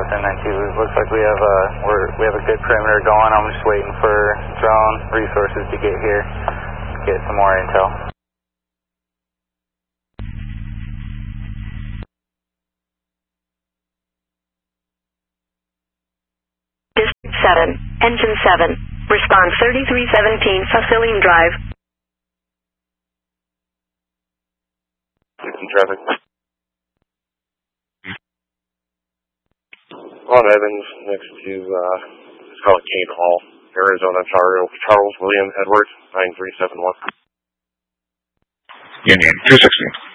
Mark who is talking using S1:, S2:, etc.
S1: 1092. Looks like we have a good perimeter going. I'm just waiting for drone resources to get here, get some more intel.
S2: District 7, Engine 7, response 3317 Fusillian Drive.
S3: Traffic. On Evans, next to, it's called Kane Hall, Arizona, Charles William Edwards, 9371.
S4: Union 260.